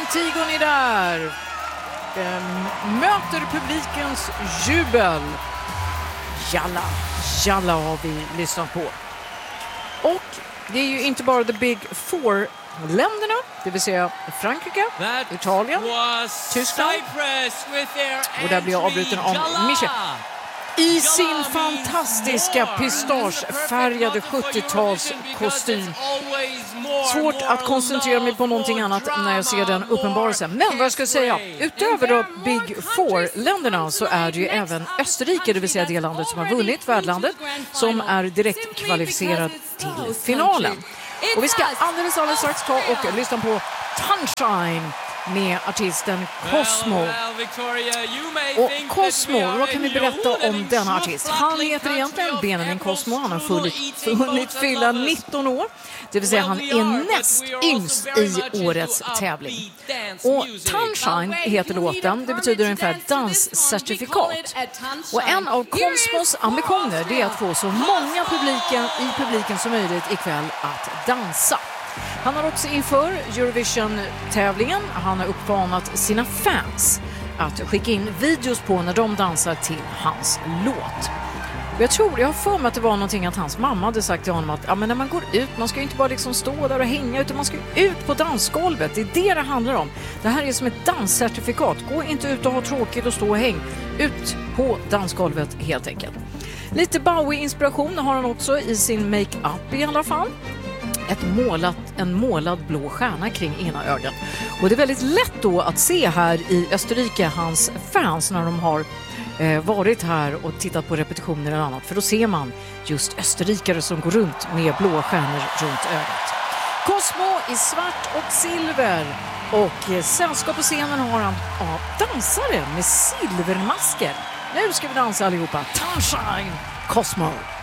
Antigone där. Möter publikens jubel. Jalla, jalla har vi lyssnat på. Och det är ju inte bara the big four-länderna, det vill säga Frankrike, Italien, Tyskland. Och där blir jag avbruten av Michel. I sin fantastiska pistagefärgade 70-tals kostym. Svårt att koncentrera mig på någonting annat när jag ser den uppenbarelsen. Men vad jag ska säga, utöver då Big Four-länderna så är det ju även Österrike, det vill säga det landet som har vunnit värdlandet, som är direkt kvalificerad till finalen. Och vi ska alldeles strax ta och lyssna på Sunshine med artisten Cosmo. Och Cosmo, vad kan vi berätta om denna artist? Han heter egentligen Benjamin Cosmo. Han har hunnit fylla 19 år. Det vill säga han är näst yngst i årets tävling. Och Sunshine heter låten. Det betyder ungefär danscertifikat. Och en av Cosmos ambitioner är att få så många i publiken som möjligt ikväll att dansa. Han har också inför Eurovision-tävlingen, han har uppmanat sina fans att skicka in videos på när de dansar till hans låt. Och jag har för mig att det var någonting att hans mamma hade sagt till honom att men när man går ut, man ska ju inte bara liksom stå där och hänga, utan man ska ut på dansgolvet. Det är det handlar om. Det här är som ett danscertifikat. Gå inte ut och ha tråkigt och stå och häng. Ut på dansgolvet helt enkelt. Lite Bowie-inspiration har han också i sin make-up i alla fall. En målad blå stjärna kring ena ögat. Och det är väldigt lätt då att se här i Österrike hans fans när de har varit här och tittat på repetitioner eller annat. För då ser man just österrikare som går runt med blå stjärnor runt ögat. Cosmo i svart och silver. Och sällskap på scenen har han dansare med silvermasker. Nu ska vi dansa allihopa. Sunshine, Cosmo.